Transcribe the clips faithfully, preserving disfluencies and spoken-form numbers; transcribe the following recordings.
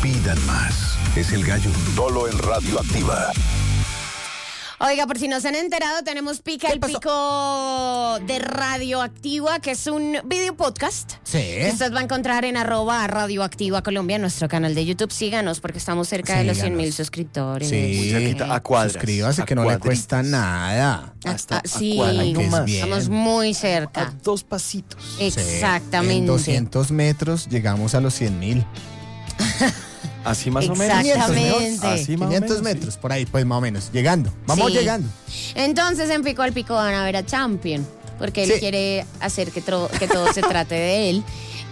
pidan más. Es el gallo solo en Radioactiva. Oiga, por si no se han enterado, tenemos Pica el Pico de Radioactiva, que es un video podcast. Sí. Que usted va a encontrar en arroba Radioactiva Colombia, nuestro canal de YouTube. Síganos, porque estamos cerca de los cien mil suscriptores. Sí, Muy cerquita, a cuadras. Suscríbase, a que no cuadritos. le cuesta nada. Hasta Ah, a sí, cuadras, no más. bien. estamos muy cerca. A dos pasitos. Exactamente. En doscientos metros llegamos a los cien mil. Así más o menos. Exactamente. Así más o quinientos menos, metros, por ahí, pues más o menos. Llegando. Vamos Sí. llegando. Entonces, en Pico al Pico van a ver a Champion, porque él Sí. quiere hacer que, tro- que todo se trate de él.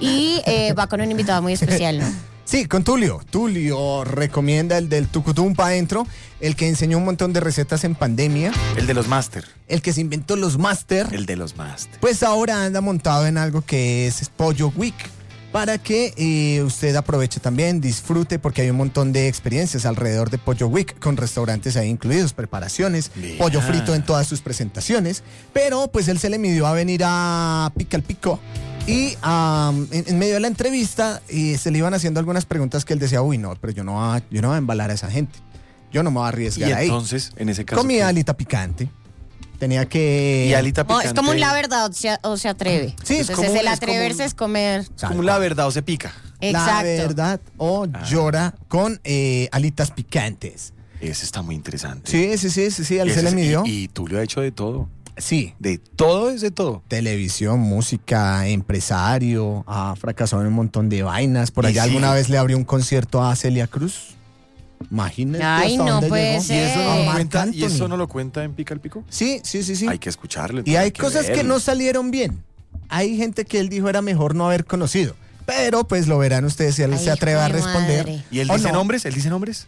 Y eh, va con un invitado muy especial, ¿no? Sí, con Tulio. Tulio recomienda el del tucutum pa' adentro, el que enseñó un montón de recetas en pandemia, sí. El de los máster. el que se inventó los máster. El de los máster. Pues ahora anda montado en algo que es Pollo Week, para que eh, usted aproveche también, disfrute, porque hay un montón de experiencias alrededor de Pollo Week, con restaurantes ahí incluidos, preparaciones, Bien. pollo frito en todas sus presentaciones, pero pues él se le midió a venir a Pica al Pico. Y um, en, en medio de la entrevista eh, se le iban haciendo algunas preguntas que él decía, uy, no, pero yo no voy a, yo no voy a embalar a esa gente, yo no me voy a arriesgar Y ahí. entonces, en ese caso. Comía ¿qué? alita picante, tenía que... Y alita No, picante. es como un la verdad o se, o se atreve. Sí, es Entonces, como- el es como atreverse un- es comer. Es como la verdad o se pica. La Exacto. verdad o Ah. llora con eh, alitas picantes. Ese está muy interesante. Sí, sí, sí, sí, sí, él Ese se le es- midió. Y, y tú le has hecho de todo. Sí, De todo es de todo. televisión, música, empresario, ha fracasado en un montón de vainas. Por Y allá sí. alguna vez le abrió un concierto a Celia Cruz. Imagínate. Ay, hasta no dónde puede llegó. ser. ¿Y eso no A lo Marc cuenta, ¿y eso Anthony. no lo cuenta en Pica al Pico? Sí, sí, sí, sí. Hay que escucharlo. Y hay que cosas que verlo. no salieron bien. Hay gente que él dijo era mejor no haber conocido. Pero pues lo verán ustedes si él Ay, se atreve a hijo de responder. madre. ¿Y él ¿O dice no? nombres? ¿Él dice nombres?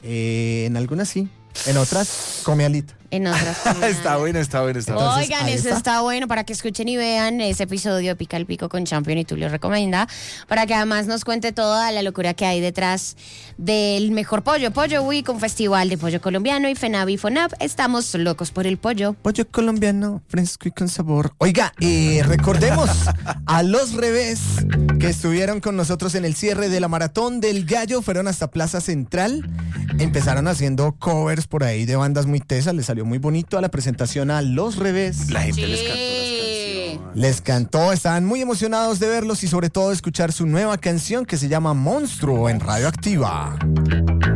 Eh, en algunas sí, en otras come alita. En otras Está bueno, está bueno, está bueno. Entonces, Oigan, ahí eso está. está bueno para que escuchen y vean ese episodio de Pica el Pico con Champion y Tulio recomienda, para que además nos cuente toda la locura que hay detrás del mejor pollo. Pollo Week, un festival de pollo colombiano, y FENAVI y FONAP. Estamos locos por el pollo. Pollo colombiano, fresco y con sabor. Oiga, eh, recordemos a Los Revés, que estuvieron con nosotros en el cierre de la Maratón del Gallo. Fueron hasta Plaza Central. Empezaron haciendo covers por ahí de bandas muy tesas. Les salió muy bonito a la presentación a Los Revés. La gente Sí. les cantó las canciones. Les cantó, estaban muy emocionados de verlos y sobre todo de escuchar su nueva canción que se llama Monstruo en Radioactiva.